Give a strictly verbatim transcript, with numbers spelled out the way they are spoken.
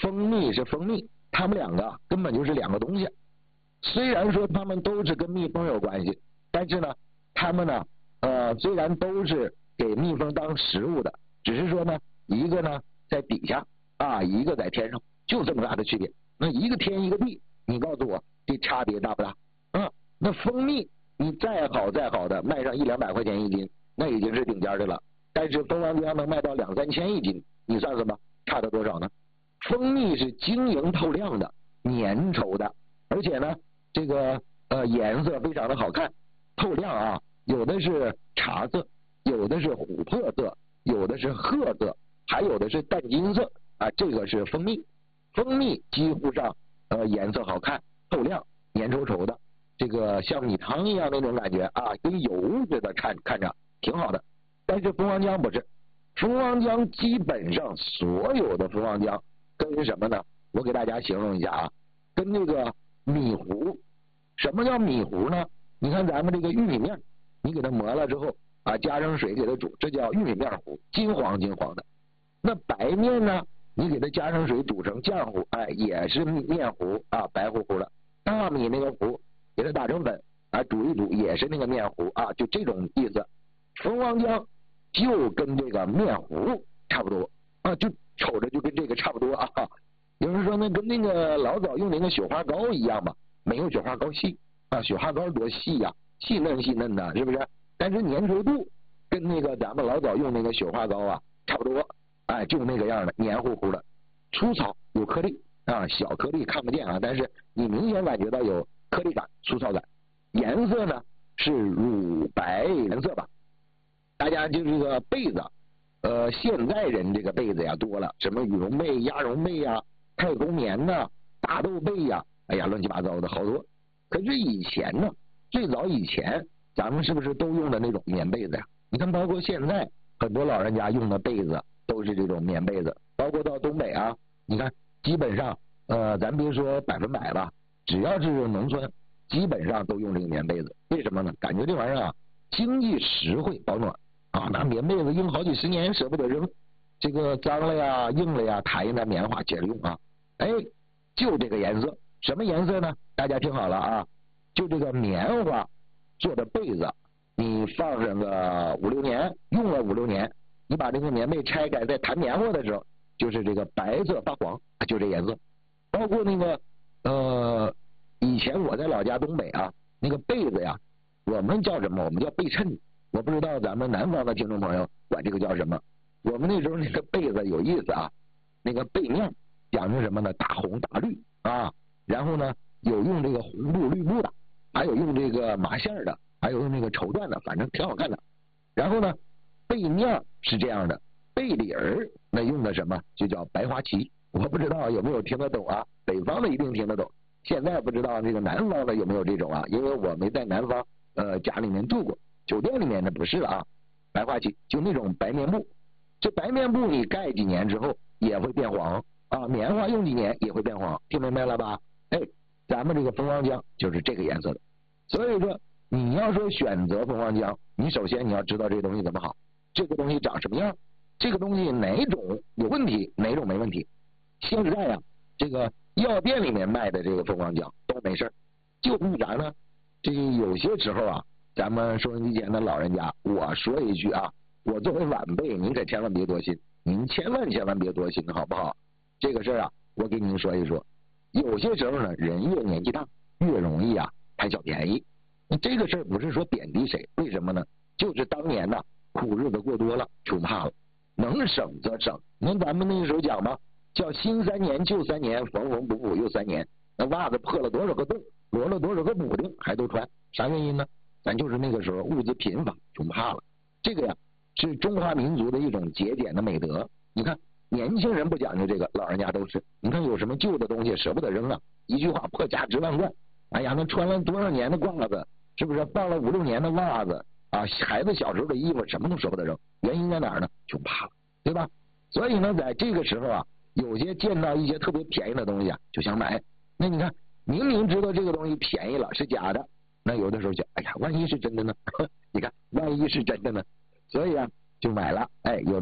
蜂蜜是蜂蜜，它们两个根本就是两个东西。虽然说它们都是跟蜜蜂有关系，但是呢，它们呢，呃，虽然都是给蜜蜂当食物的，只是说呢，一个呢在底下啊，一个在天上，就这么大的区别。那一个天一个地，你告诉我这差别大不大？啊，那蜂蜜你再好再好的卖上一两百块钱一斤，那已经是顶尖的了。但是蜂王浆能卖到两三千一斤，你算算吧，差得多少呢？蜂蜜是晶莹透亮的、粘稠的，而且呢，这个呃颜色非常的好看，透亮啊，有的是茶色，有的是琥珀色，有的是褐色，还有的是淡金色啊，这个是蜂蜜。蜂蜜几乎上呃颜色好看、透亮、粘稠稠的，这个像米汤一样那种感觉啊，跟油似的，看看着挺好的。但是蜂王浆不是，蜂王浆基本上所有的蜂王浆跟什么呢？我给大家形容一下啊，跟那个米糊。什么叫米糊呢？你看咱们这个玉米面，你给它磨了之后啊，加上水给它煮，这叫玉米面糊，金黄金黄的。那白面呢？你给它加上水煮成浆糊，哎，也是面糊啊，白乎乎的。大米那个糊，给它打成粉啊，煮一煮也是那个面糊啊，就这种意思。蜂王浆就跟这个面糊差不多啊，就瞅着就跟这个差不多啊。有人说那跟那个老早用那个雪花膏一样吧，没有雪花膏细啊，雪花膏多细呀、啊，细嫩细嫩的，是不是？但是粘稠度跟那个咱们老早用那个雪花膏啊差不多。哎，就那个样的，黏糊糊的，粗糙有颗粒啊，小颗粒看不见啊，但是你明显感觉到有颗粒感、粗糙感。颜色呢是乳白颜色吧？大家就这个被子，呃，现在人这个被子呀多了，什么羽绒被、鸭绒被呀、太空棉呐、大豆被呀，哎呀，乱七八糟的好多。可是以前呢，最早以前咱们是不是都用的那种棉被子呀？你看，包括现在很多老人家用的被子。都是这种棉被子，包括到东北啊，你看基本上呃，咱别说百分百吧，只要是农村，基本上都用这个棉被子。为什么呢？感觉这玩意儿啊，经济实惠、保暖啊，拿棉被子用好几十年舍不得扔，这个脏了呀、硬了呀，弹一弹棉花接着用啊。哎，就这个颜色，什么颜色呢？大家听好了啊，就这个棉花做的被子，你放上个五六年，用了五六年。你把这个棉被拆开，在弹棉花的时候，就是这个白色发黄，就这颜色。包括那个呃，以前我在老家东北啊，那个被子呀，我们叫什么？我们叫被衬。我不知道咱们南方的听众朋友管这个叫什么。我们那时候那个被子有意思啊，那个被面讲究什么呢？大红大绿啊，然后呢有用这个红布绿布的，还有用这个麻线的，还有用那个绸缎的，反正挺好看的。然后呢，被面是这样的，被里儿那用的什么就叫白花旗。我不知道有没有听得懂啊？北方的一定听得懂，现在不知道这个南方的有没有这种啊？因为我没在南方呃家里面住过，酒店里面的不是了啊。白花旗就那种白棉布，这白棉布你盖几年之后也会变黄啊，棉花用几年也会变黄，听明白了吧？哎，咱们这个蜂王浆就是这个颜色的。所以说你要说选择蜂王浆，你首先你要知道这个东西怎么好，这个东西长什么样，这个东西哪种有问题，哪种没问题。现在呀、啊，这个药店里面卖的这个蜂王浆都没事，就为啥呢？这有些时候啊，咱们收音机前的老人家，我说一句啊，我作为晚辈，您可千万别多心，您千万千万别多心，好不好？这个事儿啊，我给您说一说。有些时候呢，人越年纪大，越容易啊贪小便宜。这个事儿不是说贬低谁，为什么呢？就是当年呢、啊，苦日子过多了，穷怕了，能省则省。那咱们那个时候讲嘛，叫新三年旧三年，缝缝补补又三年。那袜子破了多少个洞，罗了多少个补丁，还都穿，啥原因呢？咱就是那个时候物资贫乏，穷怕了。这个呀，是中华民族的一种节俭的美德。你看，年轻人不讲究这个，老人家都是。你看有什么旧的东西舍不得扔啊？一句话，破家值万贯。哎呀，那穿了多少年的褂子，是不是放了五六年的袜子啊？孩子小时候的衣服，什么都舍不得扔。原因在哪儿呢？穷怕了，对吧？所以呢，在这个时候啊，有些见到一些特别便宜的东西啊，就想买。那你看，明明知道这个东西便宜了，是假的，那有的时候就哎呀，万一是真的呢？你看，万一是真的呢？所以啊，就买了。哎，有。